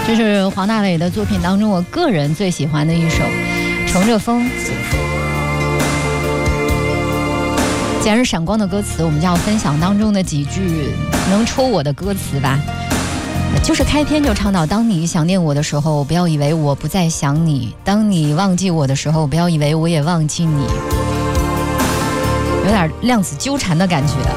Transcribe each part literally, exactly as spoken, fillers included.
这是黄大炜的作品当中我个人最喜欢的一首《乘着风》。既然是闪光的歌词，我们就要分享当中的几句能戳我的歌词吧。就是开篇就唱到，当你想念我的时候，不要以为我不再想你，当你忘记我的时候，不要以为我也忘记你。有点量子纠缠的感觉啊。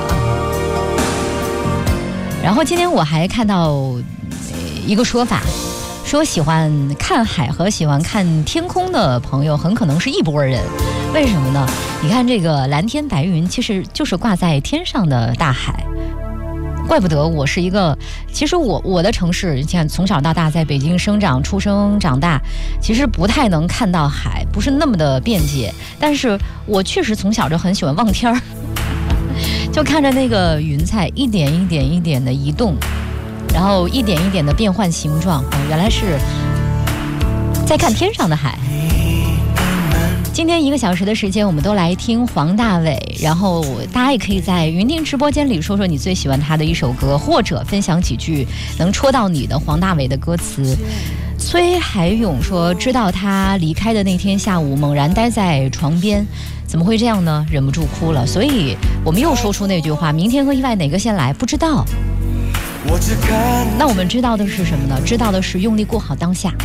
然后今天我还看到一个说法，说喜欢看海和喜欢看天空的朋友很可能是一拨人。为什么呢？你看这个蓝天白云，其实就是挂在天上的大海。怪不得我是一个，其实我我的城市，你看从小到大在北京生长、出生、长大，其实不太能看到海，不是那么的便捷。但是我确实从小就很喜欢望天儿，就看着那个云彩一点一点一点的移动，然后一点一点的变换形状，哦，原来是在看天上的海。今天一个小时的时间，我们都来听黄大炜，然后大家也可以在云听直播间里说说你最喜欢他的一首歌，或者分享几句能戳到你的黄大炜的歌词。崔海勇说，知道他离开的那天下午，猛然待在床边，怎么会这样呢？忍不住哭了。所以我们又说出那句话，明天和意外哪个先来？不知道。那我们知道的是什么呢？知道的是用力过好当下。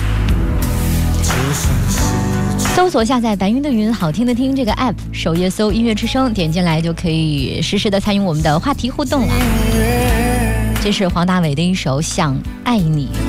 搜索下载白云的云好听的听这个 app， 首页搜音乐之声，点进来就可以实时的参与我们的话题互动了。这是黄大炜的一首《想爱你》。